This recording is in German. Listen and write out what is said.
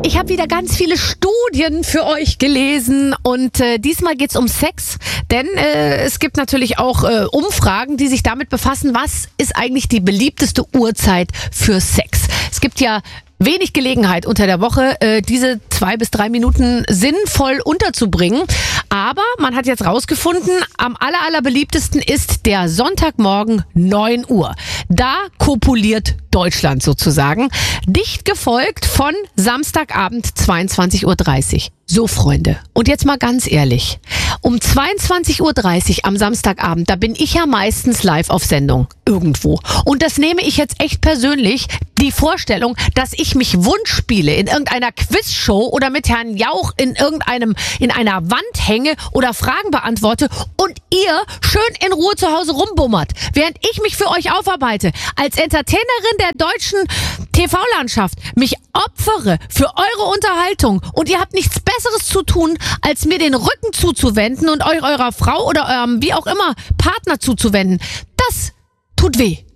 Ich habe wieder ganz viele Studien für euch gelesen und diesmal geht's um Sex, denn es gibt natürlich auch Umfragen, die sich damit befassen, was ist eigentlich die beliebteste Uhrzeit für Sex. Es gibt ja wenig Gelegenheit unter der Woche, diese 2 bis 3 Minuten sinnvoll unterzubringen. Aber man hat jetzt rausgefunden, am allerbeliebtesten ist der Sonntagmorgen 9 Uhr. Da kopuliert Deutschland sozusagen. Dicht gefolgt von Samstagabend 22:30 Uhr. So, Freunde, und jetzt mal ganz ehrlich. Um 22:30 Uhr am Samstagabend, da bin ich ja meistens live auf Sendung. Irgendwo. Und das nehme ich jetzt echt persönlich, die Vorstellung, dass ich mich Wunschspiele in irgendeiner Quizshow oder mit Herrn Jauch in einer Wand hänge oder Fragen beantworte und ihr schön in Ruhe zu Hause rumbummert, während ich mich für euch aufarbeite, als Entertainerin der deutschen TV-Landschaft, mich opfere für eure Unterhaltung und ihr habt nichts Besseres zu tun, als mir den Rücken zuzuwenden und eurer Frau oder eurem wie auch immer Partner zuzuwenden. Das tut weh.